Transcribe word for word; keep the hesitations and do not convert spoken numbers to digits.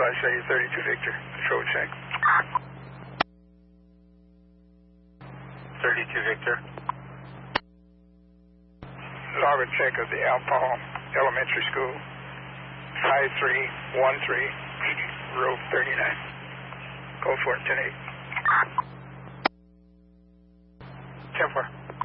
I say thirty-two Victor, control check. thirty-two Victor. Log and check of the Alpal Elementary School, five three one three, row thirty-nine. Code for ten eight. ten four.